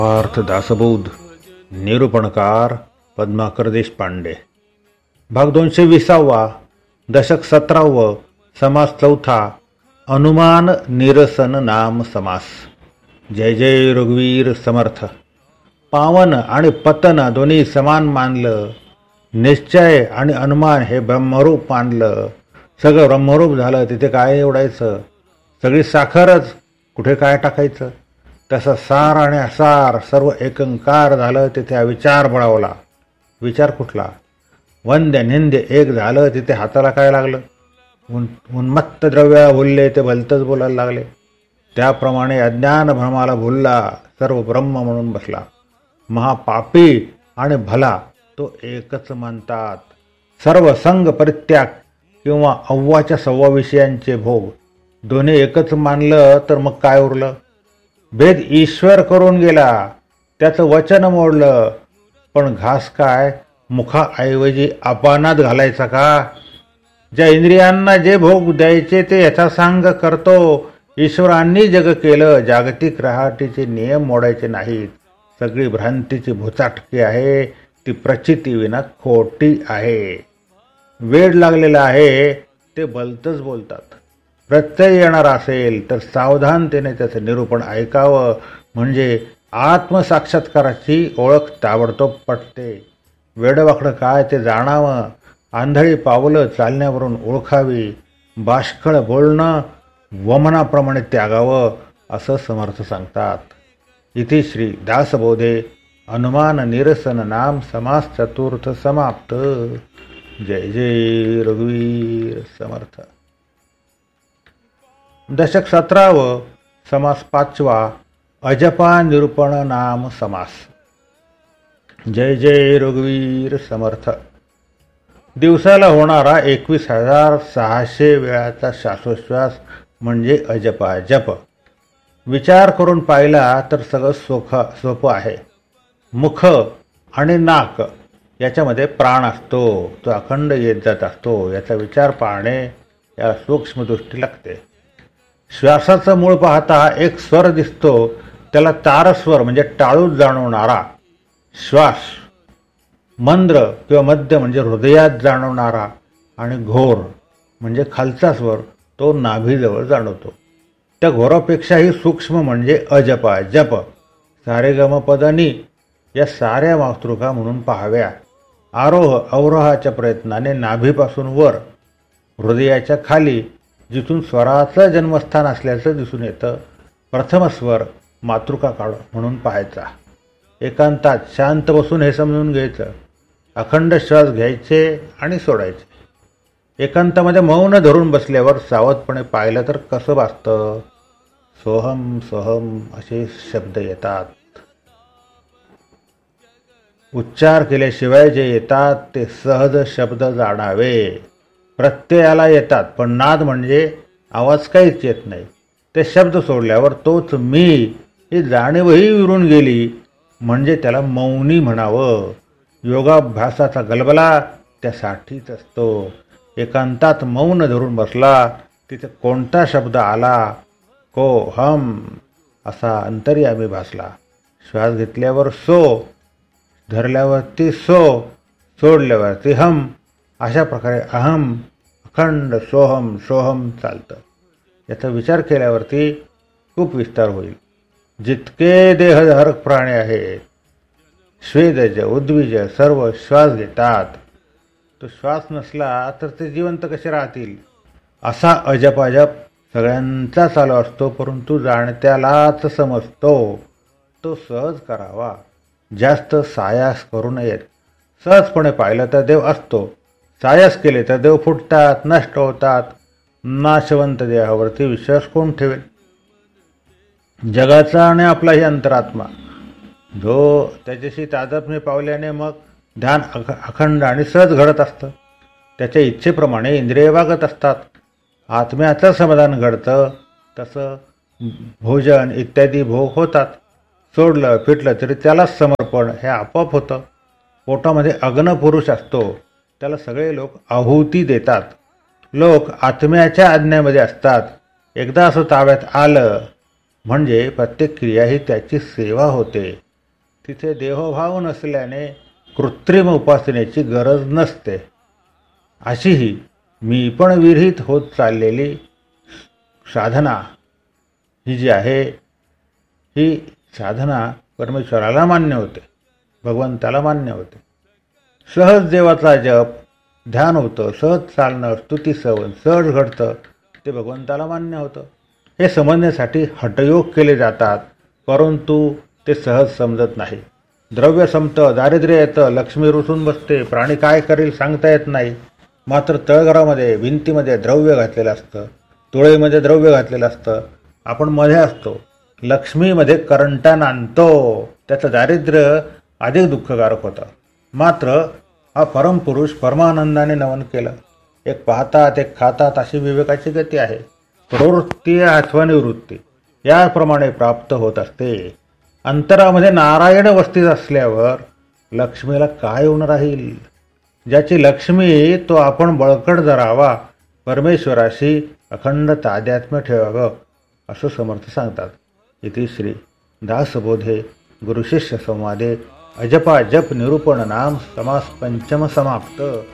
अर्थ दासबोध निरूपणकार पद्माकर देशपांडे. भाग 220. दशक 17. समास 4. अनुमान निरसन नाम समास. जय जय रघुवीर समर्थ. पावन आणि पतन दोन्ही समान मानलं. निश्चय आणि अनुमान हे ब्रह्मरूप मानलं. सगळं ब्रह्मरूप झालं, तिथे काय एवढायचं? सगळी साखरच, कुठे काय टाकायचं? तसं सार आणि असार सर्व एकंकार झालं, तिथे अविचार बळावला. विचार कुठला? वंद्य निंद्य एक झालं, तिथे हाताला काय लागलं? उन्मत्त द्रव्याला भुलले, ते भलतंच बोलायला लागले. त्याप्रमाणे अज्ञान भ्रमाला भुलला, सर्व ब्रह्म म्हणून बसला. महापापी आणि भला तो एकच मानतात. सर्व संग परित्याग किंवा अव्वाच्या सव्वा विषयांचे भोग दोन्ही एकच मानलं तर मग काय उरलं? भेद ईश्वर करून गेला, त्याचं वचन मोडलं. पण घास काय मुखाऐवजी अपानात घालायचा का? ज्या इंद्रियांना जे भोग द्यायचे ते यथासांग करतो. ईश्वरांनी जग केलं, जागतिक रहाटीचे नियम मोडायचे नाहीत. सगळी भ्रांतीची भुचाटकी आहे, ती प्रचिती विना खोटी आहे. वेड लागलेला आहे ते भलतंच बोलतात. प्रत्यय येणार असेल तर सावधानतेने त्याचं निरूपण ऐकावं, म्हणजे आत्मसाक्षात्काराची ओळख ताबडतोब पटते. वेडवाकडं काय ते जाणावं. आंधळी पावलं चालण्यावरून ओळखावी. बाष्कळ बोलणं वमनाप्रमाणे त्यागावं, असं समर्थ सांगतात. इति श्री दासबोधे अनुमान निरसन नाम समास 4 समाप्त. जय जय रघुवीर समर्थ. दशक 17. समास 5. अजपा निरूपण नाम समास. जय जय रघुवीर समर्थ. दिवसाला होणारा 21,600 वेळाचा श्वासोश्वास म्हणजे अजपा जप. विचार करून पाहिला तर सगळं सोपं आहे. मुख आणि नाक याच्यामध्ये प्राण असतो, तो अखंड येत जात असतो. याचा विचार पाहणे या सूक्ष्म दृष्टी लागते. श्वासाचं मूळ पाहता एक स्वर दिसतो, त्याला तारस्वर म्हणजे टाळूच जाणवणारा श्वास. मंद्र किंवा मध्य म्हणजे हृदयात जाणवणारा, आणि घोर म्हणजे खालचा स्वर, तो नाभीजवळ जाणवतो. त्या घोरापेक्षाही सूक्ष्म म्हणजे अजपा जप. सारेगमपदनी या साऱ्या मातृका म्हणून पाहाव्या. आरोह अवरोहाच्या प्रयत्नाने नाभीपासून वर हृदयाच्या खाली, जिथून स्वराचं जन्मस्थान असल्याचं दिसून येतं, प्रथम स्वर मातृका काळ म्हणून पाहायचा. एकांतात शांत बसून हे समजून घ्यायचं. अखंड श्वास घ्यायचे आणि सोडायचे. एकांतामध्ये मौन धरून बसल्यावर सावधपणे पाहिलं तर कसं वाचतं? सोहम सोहम असे शब्द येतात. उच्चार केल्याशिवाय जे येतात ते सहज शब्द जाणावे. प्रत्ययाला येतात, पण नाद म्हणजे आवाज काहीच येत नाही. ते शब्द सोडल्यावर तोच मी ही जाणीवही विरून गेली, म्हणजे त्याला मौनी म्हणावं. योगाभ्यासाचा गलबला त्यासाठीच असतो. एकांतात मौन धरून बसला, तिथे कोणता शब्द आला? को हम असा अंतर्यामी भासला. श्वास घेतल्यावर सो, धरल्यावरती सो, सोडल्यावरती हम, अशा प्रकारे अहम, अखंड सोहम सोहम चालतं. याचा विचार केल्यावरती खूप विस्तार होईल. जितके देहधारक प्राणी आहेत, स्वेदज उद्विज सर्व श्वास घेतात. तो श्वास नसला तर ते जिवंत कसे राहतील? असा अजपाजप सगळ्यांचा चालू असतो, परंतु जाणत्यालाच समजतो. तो सहज करावा, जास्त सायास करू नयेत. सहजपणे पाहिलं तर देव असतो, सायास केले तर देव फुटतात, नष्ट होतात. नाशवंत देहावरती विश्वास कोण ठेवेल? जगाचा आणि आपलाही अंतरात्मा, जो त्याच्याशी तादात्म्य पावल्याने मग ध्यान अखंड आणि सहज घडत असतं. त्याच्या इच्छेप्रमाणे इंद्रिय वागत असतात. आत्म्याचं समाधान घडतं. तसं भोजन इत्यादी भोग होतात. सोडलं फिटलं तरी त्यालाच समर्पण हे आपोआप होतं. पोटामध्ये अग्नपुरुष असतो, त्याला सगळे लोक आहुती देतात. लोक आत्म्याच्या आज्ञेमध्ये असतात. एकदा असं ताब्यात आलं म्हणजे प्रत्येक क्रिया ही त्याची सेवा होते. तिथे देहभाव नसल्याने कृत्रिम उपासनेची गरज नसते. अशी ही मी पण विरहित होत चाललेली साधना ही जी आहे, ही साधना परमेश्वराला मान्य होते, भगवंताला मान्य होते. सहज देवाचा जप, ध्यान होतं, सहज चालणं, स्तुती सवन सहज घडतं, ते भगवंताला मान्य होतं. हे समजण्यासाठी हठयोग केले जातात, परंतु ते सहज समजत नाही. द्रव्य संपतं, दारिद्र्य येतं, लक्ष्मी रुसून बसते, प्राणी काय करेल सांगता येत नाही. मात्र तळघरामध्ये भिंतीमध्ये द्रव्य घातलेलं असतं, तुळईमध्ये द्रव्य घातलेलं असतं, आपण मध्ये असतो, लक्ष्मीमध्ये करंटा नांदतो. त्याचं दारिद्र्य अधिक दुःखकारक होतं. मात्र हा परमपुरुष परमानंदाने नमन केलं. एक पाहतात, एक खातात, अशी विवेकाची गती आहे. प्रवृत्ती अथवा निवृत्ती याप्रमाणे प्राप्त होत असते. अंतरामध्ये नारायण वस्तीत असल्यावर लक्ष्मीला काय होऊन राहील? ज्याची लक्ष्मी तो आपण बळकट धरावा, परमेश्वराशी अखंड तादात्म्य ठेवावं, असं समर्थ सांगतात. इति श्री दासबोधे गुरुशिष्य संवादे अजपा जप निरूपण नाम समास पंचम समाप्त.